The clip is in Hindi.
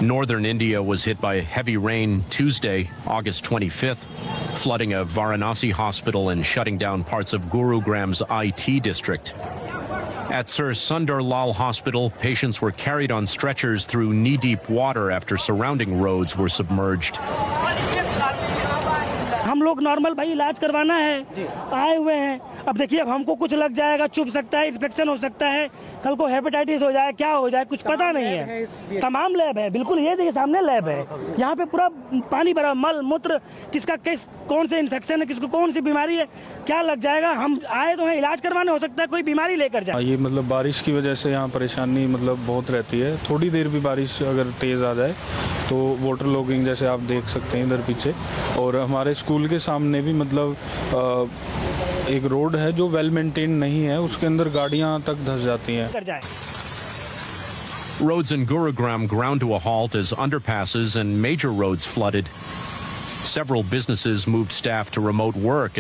Northern India was hit by heavy rain Tuesday, August 25th, flooding a Varanasi hospital and shutting down parts of Gurugram's IT district. At Sir Sundar Lal Hospital, patients were carried on stretchers through knee-deep water after surrounding roads were submerged. हम लोग नॉर्मल भाई इलाज करवाना है, आए हुए हैं। अब देखिए, अब हमको कुछ लग जाएगा, चुभ सकता है, इन्फेक्शन हो सकता है, कल को हेपेटाइटिस हो जाए, क्या हो जाए कुछ पता नहीं है। तमाम लैब है, बिल्कुल ये देखिए सामने लैब है, यहाँ पे पूरा पानी भरा, मल मूत्र, किसका किस कौन से इन्फेक्शन है, किसको कौन सी बीमारी है, क्या लग जाएगा। हम आए तो हैं इलाज करवाने, हो सकता है कोई बीमारी लेकर जाए। ये मतलब बारिश की वजह से यहाँ परेशानी मतलब बहुत रहती है। थोड़ी देर भी बारिश अगर तेज़ आ जाए तो वाटर लॉगिंग जैसे आप देख सकते हैं इधर पीछे, और हमारे स्कूल के सामने भी मतलब एक रोड है जो वेल मेंटेन नहीं है, उसके अंदर गाड़ियाँ तक धंस जाती हैं। Roads in Gurugram ground to a halt as underpasses and major roads flooded. Several businesses moved staff to remote work